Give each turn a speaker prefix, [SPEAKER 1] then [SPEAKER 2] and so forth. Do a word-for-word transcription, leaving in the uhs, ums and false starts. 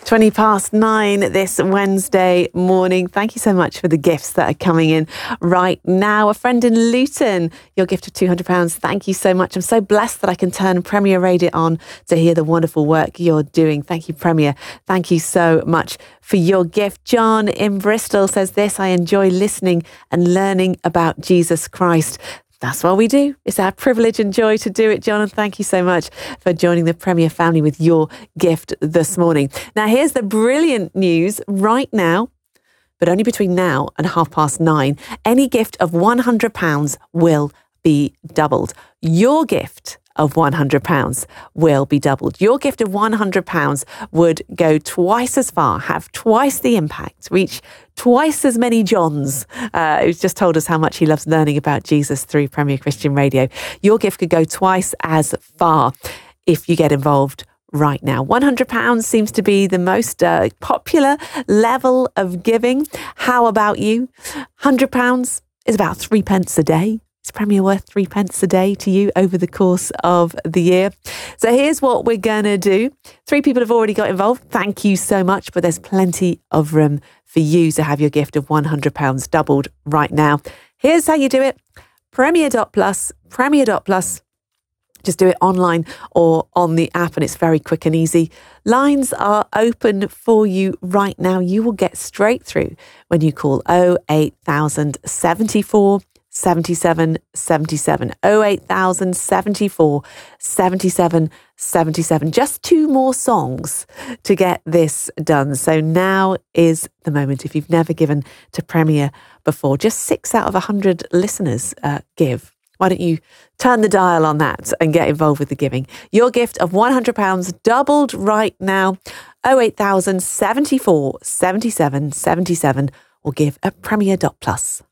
[SPEAKER 1] twenty past nine this Wednesday morning. Thank you so much for the gifts that are coming in right now. A friend in Luton, your gift of two hundred pounds. Thank you so much. I'm so blessed that I can turn Premier Radio on to hear the wonderful work you're doing. Thank you, Premier. Thank you so much for your gift. John in Bristol says this: I enjoy listening and learning about Jesus Christ. That's what we do. It's our privilege and joy to do it, John. And thank you so much for joining the Premier family with your gift this morning. Now, here's the brilliant news right now, but only between now and half past nine. Any gift of one hundred pounds will be doubled. Your gift of one hundred pounds will be doubled. Your gift of one hundred pounds would go twice as far, have twice the impact, reach twice as many Johns uh, who's just told us how much he loves learning about Jesus through Premier Christian Radio. Your gift could go twice as far if you get involved right now. one hundred pounds seems to be the most uh, popular level of giving. How about you? one hundred pounds is about three pence a day. Is Premier worth three pence a day to you over the course of the year? So here's what we're going to do. Three people have already got involved. Thank you so much, but there's plenty of room for you to have your gift of one hundred pounds doubled right now. Here's how you do it. Premier dot plus, Premier dot plus. Just do it online or on the app, and it's very quick and easy. Lines are open for you right now. You will get straight through when you call oh eight thousand seventy-four seventy-seven seventy-seven. oh eight thousand seventy-four seventy-seven seventy-seven. Just two more songs to get this done. So now is the moment. If you've never given to Premier before, just six out of a hundred listeners uh, give. Why don't you turn the dial on that and get involved with the giving? Your gift of one hundred pounds doubled right now. oh eight thousand seventy-four seventy-seven seventy-seven, or give at Premier dot plus.